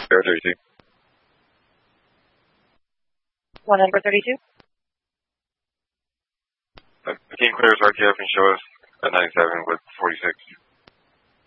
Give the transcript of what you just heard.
Air 32. One number 32. King clears RTF and show us at 97 with 46.